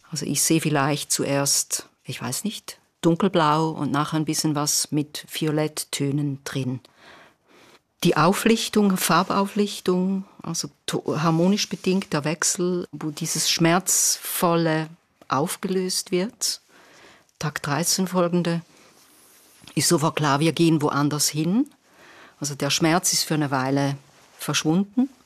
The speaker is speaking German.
Also ich sehe vielleicht zuerst, ich weiß nicht, dunkelblau und nachher ein bisschen was mit Violetttönen drin. Die Auflichtung, Farbauflichtung, also harmonisch bedingter Wechsel, wo dieses Schmerzvolle aufgelöst wird. Takt 13 folgende ist sofort klar, wir gehen woanders hin. Also der Schmerz ist für eine Weile verschwunden.